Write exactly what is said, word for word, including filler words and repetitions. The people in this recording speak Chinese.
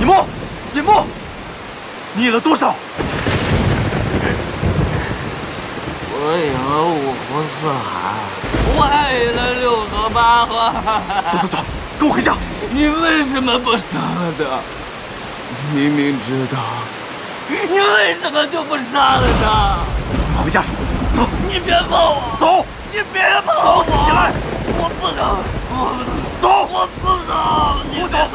尹木，尹木，你引了多少？ 我引了五湖四海，我还引了六河八河。 走走走，跟我回家。 你为什么不杀了他？明明知道，你为什么就不杀了他？ 回家说。走， 你别碰我！ 走， 你别碰我！ 起来！ 我不能，我不能， 走， 我不能！你不走。